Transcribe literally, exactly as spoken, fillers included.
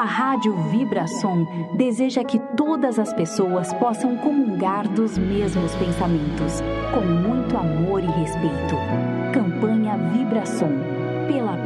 Rádio Vibração deseja que todas as pessoas possam comungar dos mesmos pensamentos, com muito amor e respeito. Campanha Vibração, pela